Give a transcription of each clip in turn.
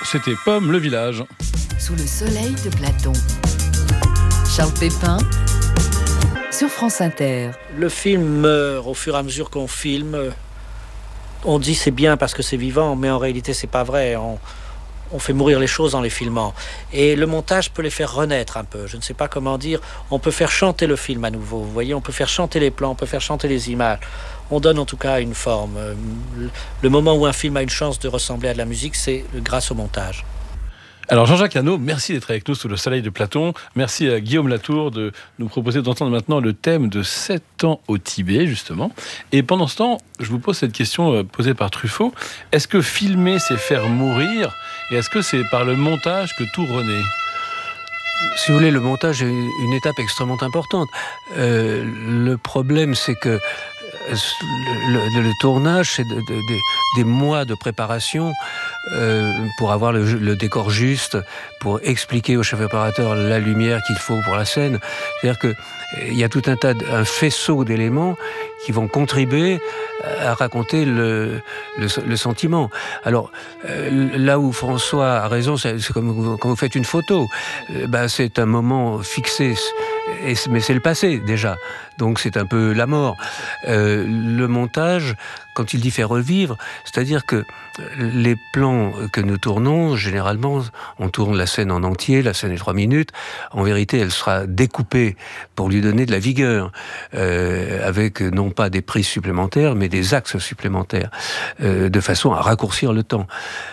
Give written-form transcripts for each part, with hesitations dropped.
c'était Pomme le village. Sous le soleil de Platon. Charles Pépin sur France Inter. Le film meurt au fur et à mesure qu'on filme. On dit c'est bien parce que c'est vivant, mais en réalité c'est pas vrai. On fait mourir les choses en les filmant. Et le montage peut les faire renaître un peu. Je ne sais pas comment dire. On peut faire chanter le film à nouveau. Vous voyez, on peut faire chanter les plans, on peut faire chanter les images. On donne en tout cas une forme. Le moment où un film a une chance de ressembler à de la musique, c'est grâce au montage. Alors Jean-Jacques Hano, merci d'être avec nous sous le soleil de Platon. Merci à Guillaume Latour de nous proposer d'entendre maintenant le thème de 7 ans au Tibet, justement. Et pendant ce temps, je vous pose cette question posée par Truffaut. Est-ce que filmer, c'est faire mourir ? Et est-ce que c'est par le montage que tout renaît ? Si vous voulez, le montage est une étape extrêmement importante. Le problème, c'est que le tournage, c'est des mois de préparation pour avoir le décor juste, pour expliquer au chef opérateur la lumière qu'il faut pour la scène. C'est-à-dire qu'il y a tout un faisceau d'éléments qui vont contribuer à raconter le sentiment. Alors, là où François a raison, c'est comme quand vous faites une photo, c'est un moment fixé, mais c'est le passé déjà, donc c'est un peu la mort. Le montage, quand il dit faire revivre, c'est-à-dire que les plans que nous tournons, généralement, on tourne la scène en entier, la scène est 3 minutes, en vérité elle sera découpée pour lui donner de la vigueur, avec non pas des prises supplémentaires, mais des axes supplémentaires, de façon à raccourcir le temps.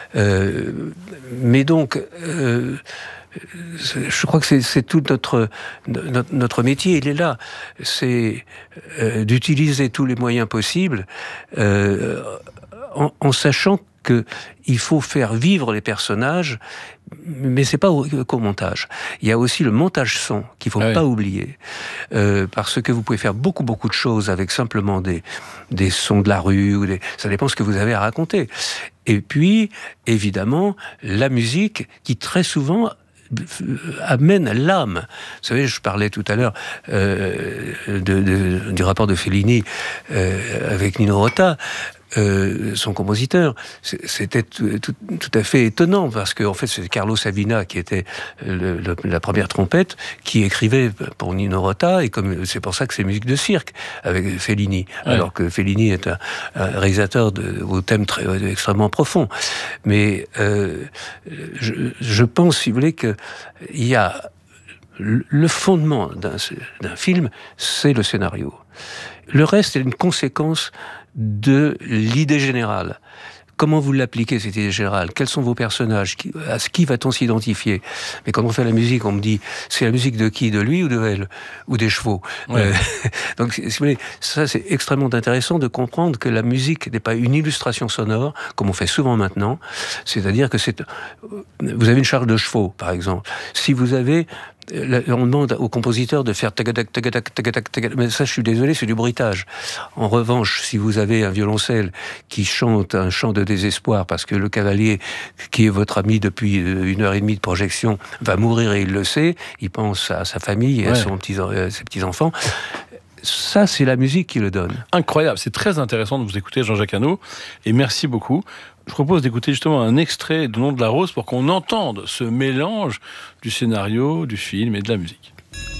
Mais donc... je crois que c'est tout notre métier, il est là. C'est d'utiliser tous les moyens possibles en sachant qu'il faut faire vivre les personnages, mais c'est pas qu'au montage. Il y a aussi le montage son qu'il faut pas oublier, parce que vous pouvez faire beaucoup de choses avec simplement des sons de la rue, ça dépend ce que vous avez à raconter. Et puis, évidemment, la musique qui très souvent amène l'âme. Vous savez, je parlais tout à l'heure du rapport de Fellini avec Nino Rota, son compositeur. C'était tout à fait étonnant parce que en fait c'est Carlo Sabina qui était la première trompette qui écrivait pour Nino Rota, et comme c'est pour ça que c'est musique de cirque avec Fellini, alors que Fellini est un réalisateur au thème extrêmement profond. Mais je pense, si vous voulez, que il y a le fondement d'un film, c'est le scénario. Le reste est une conséquence de l'idée générale. Comment vous l'appliquez, cette idée générale ? Quels sont vos personnages ? À qui va-t-on s'identifier ? Mais quand on fait la musique, on me dit, c'est la musique de qui ? De lui ou de elle ? Ou des chevaux ? Donc, si vous voulez, ça, c'est extrêmement intéressant de comprendre que la musique n'est pas une illustration sonore, comme on fait souvent maintenant. C'est-à-dire que vous avez une charge de chevaux, par exemple. Si vous avez... On demande au compositeur de faire tagadak, tagadak, tagadak, tagadak, mais ça, je suis désolé, c'est du bruitage. En revanche, si vous avez un violoncelle qui chante un chant de désespoir parce que le cavalier, qui est votre ami depuis 1h30 de projection, va mourir et il le sait, il pense à sa famille et à ses petits-enfants. Ça, c'est la musique qui le donne. Incroyable, c'est très intéressant de vous écouter, Jean-Jacques Hano, et merci beaucoup. Je propose d'écouter justement un extrait de Nom de la Rose pour qu'on entende ce mélange du scénario, du film et de la musique.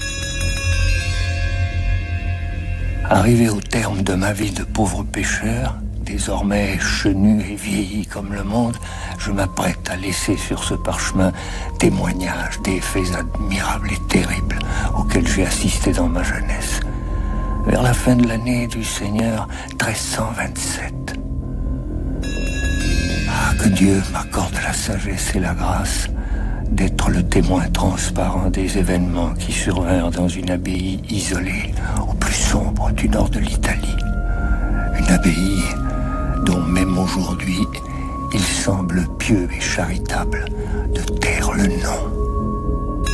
Arrivé au terme de ma vie de pauvre pêcheur, désormais chenu et vieilli comme le monde, je m'apprête à laisser sur ce parchemin témoignage des faits admirables et terribles auxquels j'ai assisté dans ma jeunesse. Vers la fin de l'année du Seigneur 1327. Que Dieu m'accorde la sagesse et la grâce d'être le témoin transparent des événements qui survinrent dans une abbaye isolée au plus sombre du nord de l'Italie. Une abbaye dont même aujourd'hui il semble pieux et charitable de taire le nom.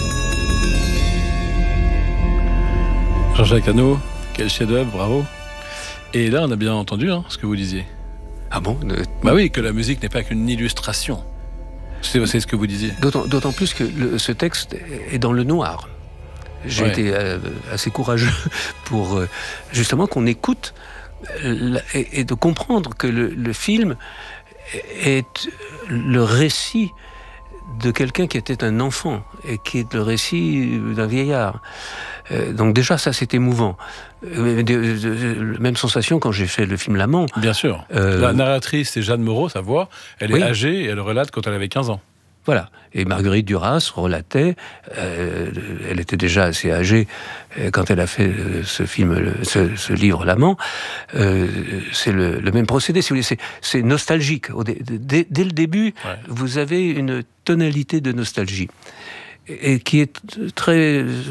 Jean-Jacques Hano, quel chef-d'œuvre, bravo. Et là, on a bien entendu ce que vous disiez. Ah bon ? Bah oui, que la musique n'est pas qu'une illustration. C'est ce que vous disiez. D'autant plus que ce texte est dans le noir. J'ai été assez courageux pour justement qu'on écoute et de comprendre que le film est le récit de quelqu'un qui était un enfant et qui est le récit d'un vieillard. Donc déjà, ça, c'est émouvant. Même sensation quand j'ai fait le film L'Amant. Bien sûr. La narratrice, c'est Jeanne Moreau, sa voix. Elle est âgée et elle relate quand elle avait 15 ans. Voilà. Et Marguerite Duras relatait, elle était déjà assez âgée quand elle a fait ce film, ce livre L'Amant. C'est le même procédé, si vous voulez. C'est nostalgique. Dès le début, vous avez une tonalité de nostalgie. Et qui est très